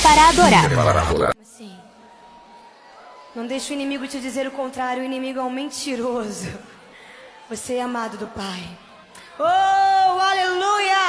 para adorar. Sim. Não deixe o inimigo te dizer o contrário. O inimigo é um mentiroso. Você é amado do Pai. Oh, aleluia!